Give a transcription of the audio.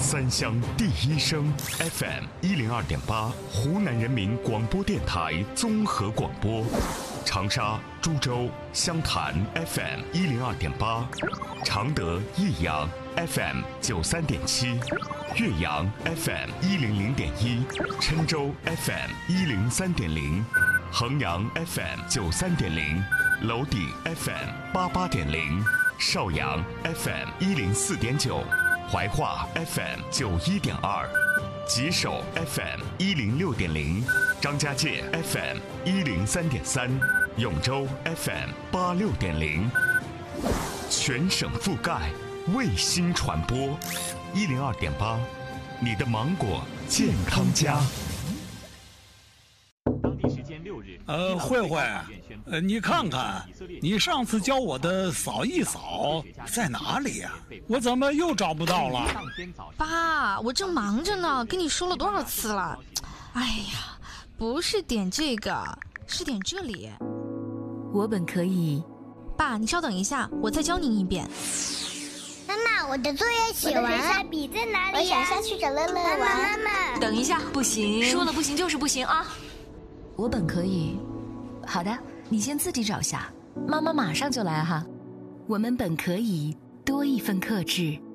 三湘第一声 FM 102.8，湖南人民广播电台综合广播。长沙、株洲、湘潭 FM 102.8，常德、益阳 FM 93.7，岳阳 FM 100.1，郴州 FM 103.0，衡阳 FM 93.0，娄底 FM 88.0，邵阳 FM 104.9，怀化 FM 91.2，吉首 FM 106.0，张家界 FM 103.3，永州 FM 86.0，全省覆盖，卫星传播102.8，你的芒果健康家。 慧慧，你看看，你上次教我的扫一扫在哪里呀？我怎么又找不到了？ 爸，我正忙着呢，跟你说了多少次了？哎呀，不是点这个，是点这里。 我本可以。 爸，你稍等一下，我再教您一遍。 妈妈，我的作业写完了，学校笔在哪里？我想下去找乐乐玩。妈妈， 等一下，不行， 说了不行就是不行啊！ 我本可以。好的，你先自己找下，妈妈马上就来哈。我们本可以多一份克制。